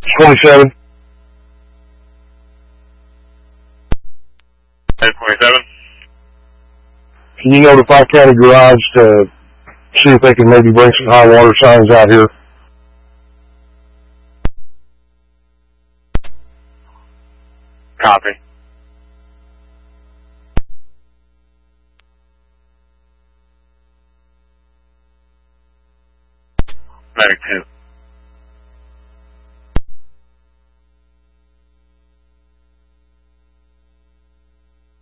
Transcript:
27. 1027. Can you notify County Garage to see if they can maybe bring some high water signs out here? Copy. Medic 2.